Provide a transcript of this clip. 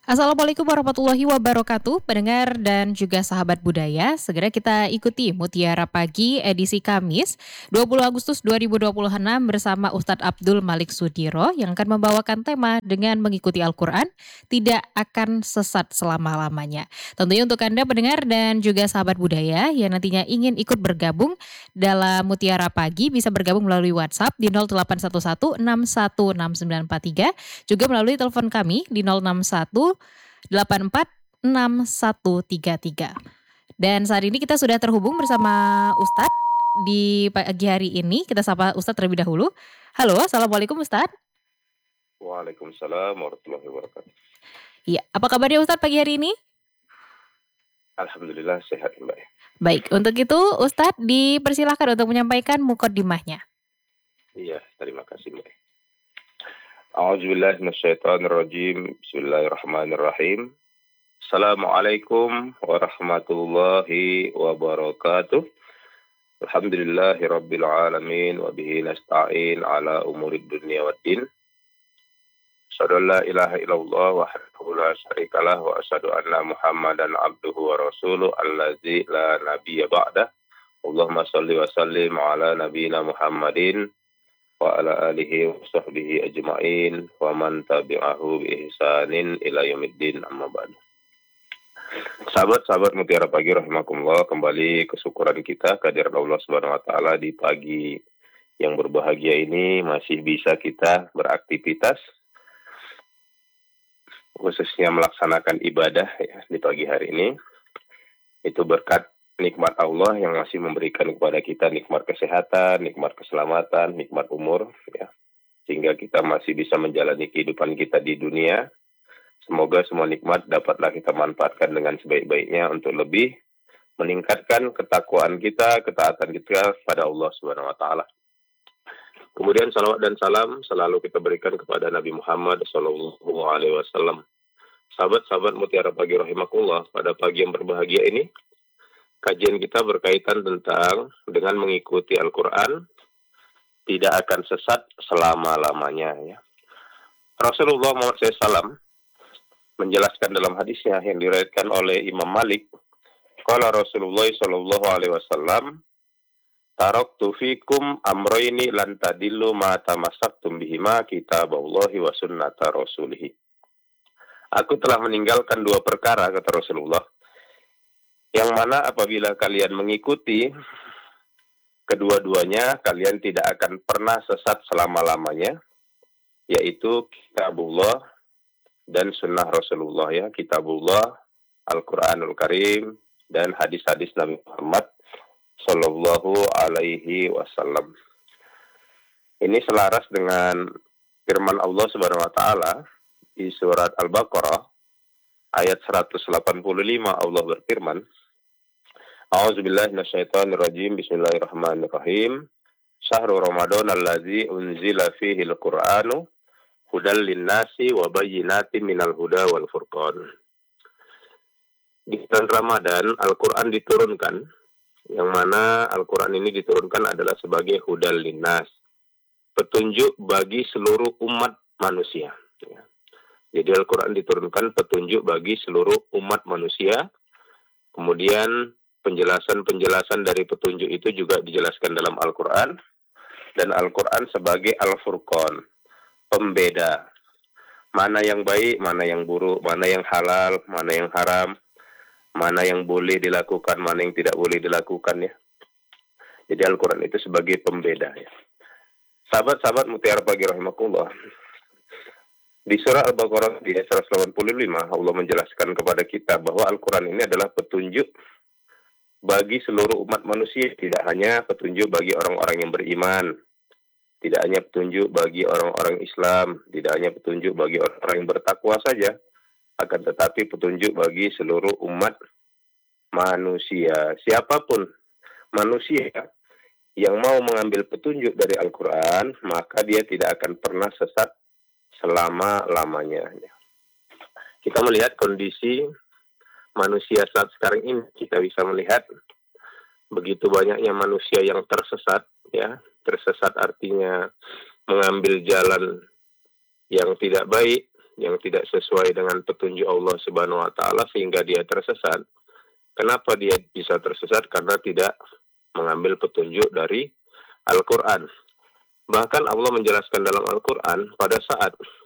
Assalamualaikum warahmatullahi wabarakatuh, pendengar dan juga sahabat budaya. Segera kita ikuti Mutiara Pagi edisi Kamis 20 Agustus 2026 bersama Ustadz Abdul Malik Sudiro yang akan membawakan tema dengan mengikuti Al-Quran tidak akan sesat selama-lamanya. Tentunya untuk Anda pendengar dan juga sahabat budaya yang nantinya ingin ikut bergabung dalam Mutiara Pagi bisa bergabung melalui WhatsApp di 0811616943, juga melalui telepon kami di 061846133. Dan saat ini kita sudah terhubung bersama Ustadz di pagi hari ini. Kita sapa Ustadz terlebih dahulu. Halo, Assalamualaikum Ustadz. Waalaikumsalam warahmatullahi wabarakatuh. Iya, apa kabarnya Ustadz pagi hari ini? Alhamdulillah sehat Mbak. Baik, untuk itu Ustadz dipersilahkan untuk menyampaikan mukaddimahnya. Iya, terima kasih Mbak. A'udzubillahi minasyaitonirrajim. Bismillahirrahmanirrahim. Assalamualaikum warahmatullahi wabarakatuh. Alhamdulillahirabbil alamin wa bihi nasta'in ala umurid dunya waddin. Asyhadu an la ilaha illallah wahdahu la syarikalah wa asyhadu anna Muhammadan abduhu wa rasuluh allazi la nabiyya ba'dah. Allahumma shalli wa sallim ala nabiyyina Muhammadin wa ala alihi wa sahbihi ajma'in wa man tabi'ahu bi ihsanin ila yaumiddin amma ba'du. Sahabat-sahabat Mutiara Pagi rahimakumullah, kembali kesyukuran kita kehadirat Allah Subhanahu wa taala di pagi yang berbahagia ini masih bisa kita beraktivitas, khususnya melaksanakan ibadah ya, di pagi hari ini. Itu berkat nikmat Allah yang masih memberikan kepada kita nikmat kesehatan, nikmat keselamatan, nikmat umur ya, sehingga kita masih bisa menjalani kehidupan kita di dunia. Semoga semua nikmat dapatlah kita manfaatkan dengan sebaik-baiknya untuk lebih meningkatkan ketakwaan kita, ketaatan kita kepada Allah Subhanahu wa taala. Kemudian salawat dan salam selalu kita berikan kepada Nabi Muhammad SAW. Sahabat-sahabat Mutiara Pagi rahimakumullah, pada pagi yang berbahagia ini, kajian kita berkaitan tentang dengan mengikuti Al-Quran tidak akan sesat selama-lamanya. Ya. Rasulullah Muhammad SAW menjelaskan dalam hadisnya yang diriwayatkan oleh Imam Malik, qala Rasulullah SAW, taraktu fikum amroini lan tadillu ma tamassaktum bihima kitaballahi wa sunnata rasulih. Aku telah meninggalkan dua perkara, kata Rasulullah, yang mana apabila kalian mengikuti kedua-duanya, kalian tidak akan pernah sesat selama-lamanya, yaitu kitabullah dan sunnah Rasulullah ya, kitabullah, Al-Quranul Karim, dan hadis-hadis Nabi Muhammad Sallallahu Alaihi Wasallam. Ini selaras dengan firman Allah Subhanahu Wa Taala di surat Al-Baqarah ayat 185. Allah berfirman, A'udzubillahi minasyaitonirrajim. Bismillahirrahmanirrahim. Syahrul Ramadan allazi unzila fihi al-Qur'anu hudal linnasi wa bayyinatin minal huda wal furqan. Di bulan Ramadan Al-Qur'an diturunkan, yang mana Al-Quran ini diturunkan adalah sebagai hudal linnas, petunjuk bagi seluruh umat manusia. Jadi Al-Quran diturunkan petunjuk bagi seluruh umat manusia. Kemudian penjelasan-penjelasan dari petunjuk itu juga dijelaskan dalam Al-Quran. Dan Al-Quran sebagai Al-Furqan, pembeda. Mana yang baik, mana yang buruk, mana yang halal, mana yang haram, mana yang boleh dilakukan, mana yang tidak boleh dilakukan ya. Jadi Al-Quran itu sebagai pembeda ya. Sahabat-sahabat Mutiara Pagi rahimakumullah, di surah Al-Baqarah di ayat 185 Allah menjelaskan kepada kita bahwa Al-Quran ini adalah petunjuk bagi seluruh umat manusia, tidak hanya petunjuk bagi orang-orang yang beriman, tidak hanya petunjuk bagi orang-orang Islam, tidak hanya petunjuk bagi orang-orang yang bertakwa saja, akan tetapi petunjuk bagi seluruh umat manusia. Siapapun manusia yang mau mengambil petunjuk dari Al-Quran, maka dia tidak akan pernah sesat selama-lamanya. Kita melihat kondisi manusia saat sekarang ini, kita bisa melihat begitu banyaknya manusia yang tersesat. Ya, tersesat artinya mengambil jalan yang tidak baik, yang tidak sesuai dengan petunjuk Allah Subhanahu wa taala sehingga dia tersesat. Kenapa dia bisa tersesat? Karena tidak mengambil petunjuk dari Al-Qur'an. Bahkan Allah menjelaskan dalam Al-Qur'an pada saat